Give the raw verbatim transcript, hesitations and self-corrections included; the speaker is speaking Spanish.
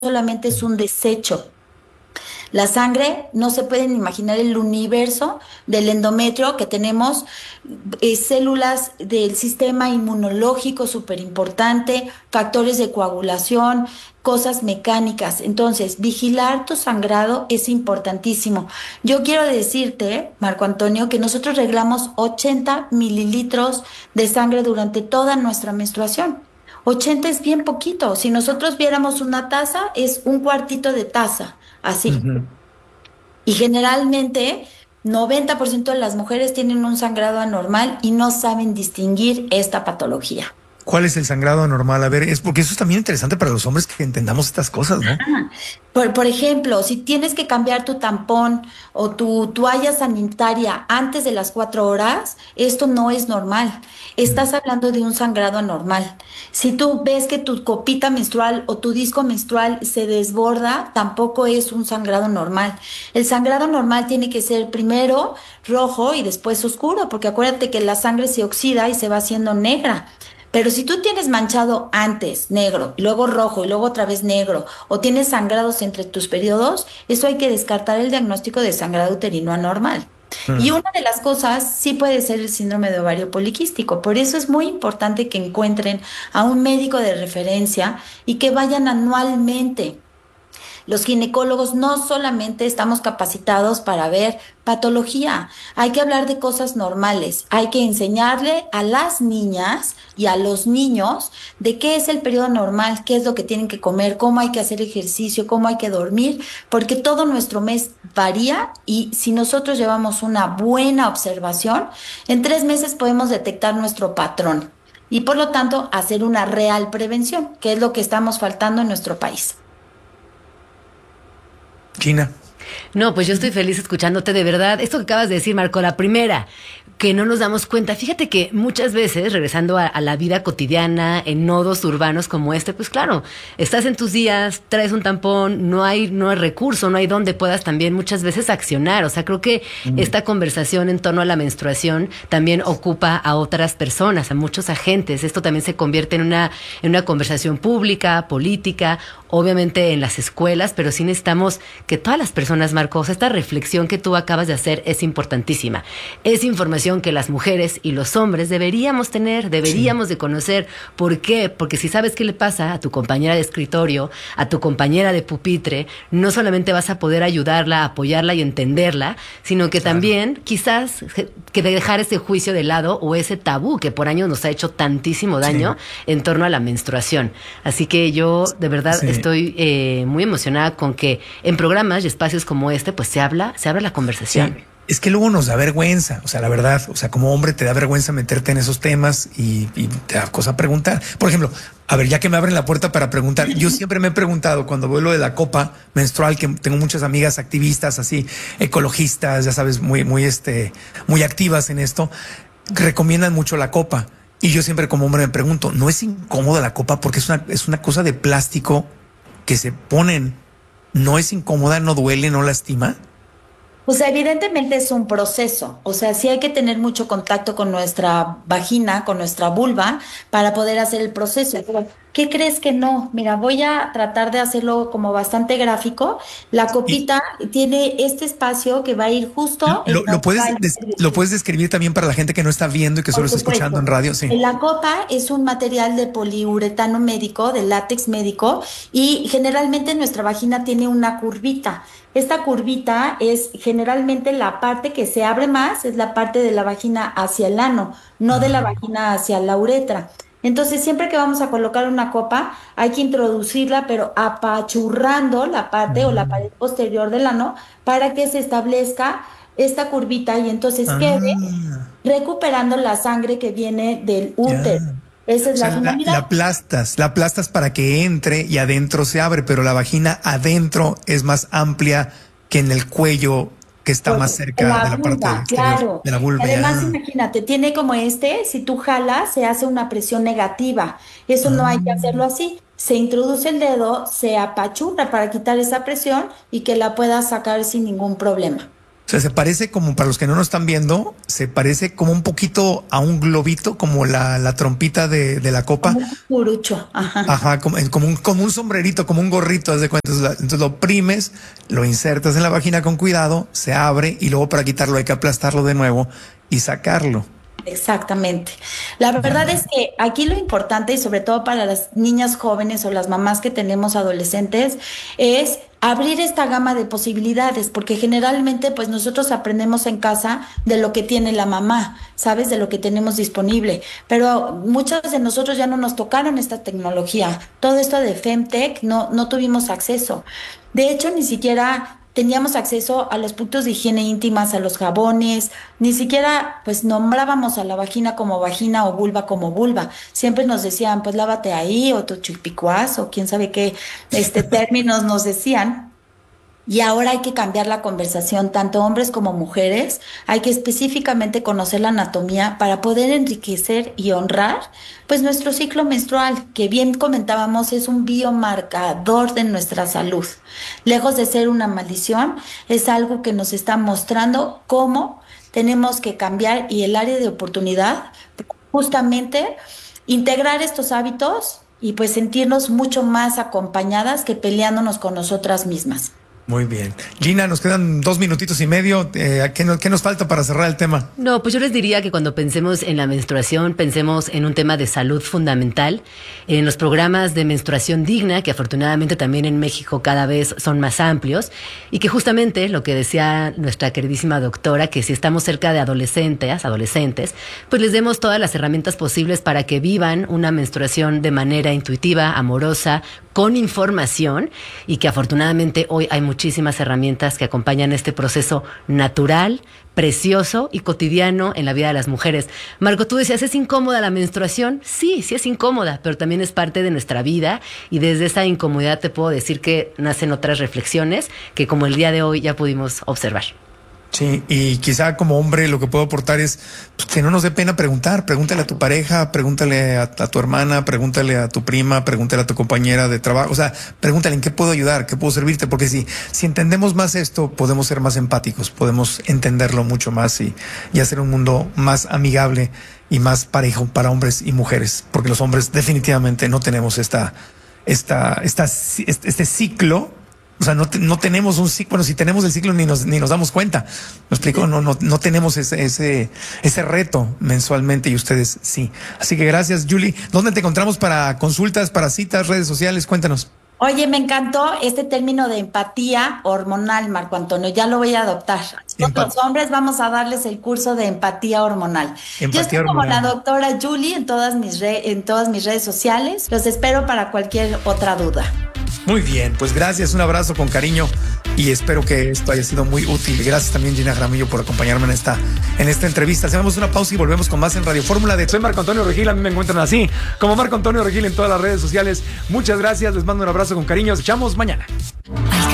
solamente es un desecho. La sangre, no se pueden imaginar el universo del endometrio que tenemos, eh, células del sistema inmunológico súper importante, factores de coagulación, cosas mecánicas. Entonces, vigilar tu sangrado es importantísimo. Yo quiero decirte, Marco Antonio, que nosotros reglamos ochenta mililitros de sangre durante toda nuestra menstruación. Ochenta es bien poquito. Si nosotros viéramos una taza, es un cuartito de taza, así. Ujú. Y generalmente, noventa por ciento de las mujeres tienen un sangrado anormal y no saben distinguir esta patología. ¿Cuál es el sangrado anormal? A ver, es porque eso es también interesante para los hombres que entendamos estas cosas, ¿no? Por, por ejemplo, si tienes que cambiar tu tampón o tu toalla sanitaria antes de las cuatro horas, esto no es normal. Mm. Estás hablando de un sangrado anormal. Si tú ves que tu copita menstrual o tu disco menstrual se desborda, tampoco es un sangrado normal. El sangrado normal tiene que ser primero rojo y después oscuro, porque acuérdate que la sangre se oxida y se va haciendo negra. Pero si tú tienes manchado antes negro, y luego rojo y luego otra vez negro, o tienes sangrados entre tus periodos, eso hay que descartar el diagnóstico de sangrado uterino anormal. Y Mm. una de las cosas sí puede ser el síndrome de ovario poliquístico. Por eso es muy importante que encuentren a un médico de referencia y que vayan anualmente. Los ginecólogos no solamente estamos capacitados para ver patología, hay que hablar de cosas normales, hay que enseñarle a las niñas y a los niños de qué es el periodo normal, qué es lo que tienen que comer, cómo hay que hacer ejercicio, cómo hay que dormir, porque todo nuestro mes varía y si nosotros llevamos una buena observación, en tres meses podemos detectar nuestro patrón y por lo tanto hacer una real prevención, que es lo que estamos faltando en nuestro país. China. No, pues yo estoy feliz escuchándote de verdad. Esto que acabas de decir, Marco, la primera, que no nos damos cuenta. Fíjate que muchas veces, regresando a, a la vida cotidiana, en nodos urbanos como este, pues claro, estás en tus días, traes un tampón, no hay, no hay recurso, no hay donde puedas también muchas veces accionar. O sea, creo que Mm. esta conversación en torno a la menstruación también ocupa a otras personas, a muchos agentes. Esto también se convierte en una, en una conversación pública, política, obviamente en las escuelas, pero sí necesitamos que todas las personas, Marcos, esta reflexión que tú acabas de hacer es importantísima. Es información que las mujeres y los hombres deberíamos tener, Sí. deberíamos de conocer. ¿Por qué? Porque si sabes qué le pasa a tu compañera de escritorio, a tu compañera de pupitre, no solamente vas a poder ayudarla, apoyarla y entenderla, sino que Claro. también quizás que dejar ese juicio de lado o ese tabú que por años nos ha hecho tantísimo Sí. daño en torno a la menstruación. Así que yo de verdad Sí. estoy eh, muy emocionada con que en programas y espacios como este pues se habla, se abre la Sí. conversación. Es que luego nos da vergüenza, o sea, la verdad, o sea, como hombre te da vergüenza meterte en esos temas y, y te da cosa preguntar. Por ejemplo, a ver, ya que me abren la puerta para preguntar, yo siempre me he preguntado cuando veo lo de la copa menstrual, que tengo muchas amigas activistas, así, ecologistas, ya sabes, muy, muy, este, muy activas en esto, recomiendan mucho la copa. Y yo siempre como hombre me pregunto, ¿no es incómoda la copa? Porque es una, es una cosa de plástico que se ponen. ¿No es incómoda, no duele, no lastima? O sea, evidentemente es un proceso, o sea, sí hay que tener mucho contacto con nuestra vagina, con nuestra vulva, para poder hacer el proceso. Pero, ¿qué crees que no? Mira, voy a tratar de hacerlo como bastante gráfico. La Y copita tiene este espacio que va a ir justo en lo, lo donde va puedes, el des- lo puedes describir también para la gente que no está viendo y que solo por está escuchando en supuesto. radio. Sí. La copa es un material de poliuretano médico, de látex médico, y generalmente nuestra vagina tiene una curvita. Esta curvita es generalmente la parte que se abre más, es la parte de la vagina hacia el ano, no de la Ah, vagina hacia la uretra. Entonces, siempre que vamos a colocar una copa, hay que introducirla, pero apachurrando la parte o la mm, pared posterior del ano para que se establezca esta curvita y entonces quede ah, recuperando la sangre que viene del ya. útero. Esa O es sea, la la, la finalidad. aplastas, la aplastas para que entre y adentro se abre, pero la vagina adentro es más amplia que en el cuello que está Por más cerca de la la parte vulva, exterior claro. de la vulva. Además, Ya. imagínate, tiene como este, si tú jalas, se hace una presión negativa. Eso no hay que hacerlo Ah. así. Se introduce el dedo, se apachurra para quitar esa presión y que la puedas sacar sin ningún problema. sea, se parece como, para los que no nos están viendo, se parece como un poquito a un globito, como la, la trompita de, de la copa. Como un curucho. Ajá. Ajá, como, como, un, como un sombrerito, como un gorrito, haz de cuenta. Entonces, entonces lo oprimes, lo insertas en la vagina con cuidado, se abre y luego para quitarlo hay que aplastarlo de nuevo y sacarlo. Exactamente. La verdad es que aquí lo importante, y sobre todo para las niñas jóvenes o las mamás que tenemos adolescentes, es abrir esta gama de posibilidades, porque generalmente pues nosotros aprendemos en casa de lo que tiene la mamá, ¿sabes? De lo que tenemos disponible, pero muchos de nosotros ya no nos tocaron esta tecnología. Todo esto de Femtech no, no tuvimos acceso. De hecho, ni siquiera teníamos acceso a los productos de higiene íntimas, a los jabones, ni siquiera pues nombrábamos a la vagina como vagina o vulva como vulva. Siempre nos decían, pues lávate ahí, o tu chupicuás, o quién sabe qué este, términos nos decían. Y ahora hay que cambiar la conversación, tanto hombres como mujeres. Hay que específicamente conocer la anatomía para poder enriquecer y honrar pues nuestro ciclo menstrual, que bien comentábamos es un biomarcador de nuestra salud. Lejos de ser una maldición, es algo que nos está mostrando cómo tenemos que cambiar, y el área de oportunidad, justamente integrar estos hábitos y pues sentirnos mucho más acompañadas que peleándonos con nosotras mismas. Muy bien. Gina, nos quedan dos minutitos y medio. Eh, ¿qué, no, ¿Qué nos falta para cerrar el tema? No, pues yo les diría que cuando pensemos en la menstruación, pensemos en un tema de salud fundamental, en los programas de menstruación digna, que afortunadamente también en México cada vez son más amplios, y que justamente lo que decía nuestra queridísima doctora, que si estamos cerca de adolescentes, adolescentes, pues les demos todas las herramientas posibles para que vivan una menstruación de manera intuitiva, amorosa, con información, y que afortunadamente hoy hay muchísimas herramientas que acompañan este proceso natural, precioso y cotidiano en la vida de las mujeres. Marco, tú decías, ¿es incómoda la menstruación? Sí, sí es incómoda, pero también es parte de nuestra vida, y desde esa incomodidad te puedo decir que nacen otras reflexiones que, como el día de hoy, ya pudimos observar. Sí, y quizá como hombre lo que puedo aportar es pues, que no nos dé pena preguntar. Pregúntale a tu pareja, pregúntale a, a tu hermana, pregúntale a tu prima, pregúntale a tu compañera de trabajo. O sea, pregúntale en qué puedo ayudar, qué puedo servirte, porque si, si entendemos más esto, podemos ser más empáticos, podemos entenderlo mucho más y, y hacer un mundo más amigable y más parejo para hombres y mujeres, porque los hombres definitivamente no tenemos esta, esta, esta, este, este ciclo. O sea, no, no tenemos un ciclo, bueno, si tenemos el ciclo ni nos, ni nos damos cuenta. ¿Me explico? No, no, no tenemos ese, ese, ese reto mensualmente, y ustedes sí. Así que gracias, Julie. ¿Dónde te encontramos para consultas, para citas, redes sociales? Cuéntanos. Oye, me encantó este término de empatía hormonal, Marco Antonio. Ya lo voy a adoptar. Empat- Los hombres vamos a darles el curso de empatía hormonal. Empatía Yo estoy como hormonal. la doctora Julie en todas mis re- en todas mis redes sociales. Los espero para cualquier otra duda. Muy bien, pues gracias, un abrazo con cariño y espero que esto haya sido muy útil. Gracias también, Gina Jaramillo, por acompañarme en esta, en esta entrevista. Hacemos una pausa y volvemos con más en Radio Fórmula. De Soy Marco Antonio Regil, a mí me encuentran así, como Marco Antonio Regil en todas las redes sociales. Muchas gracias, les mando un abrazo con cariño. Nos escuchamos mañana.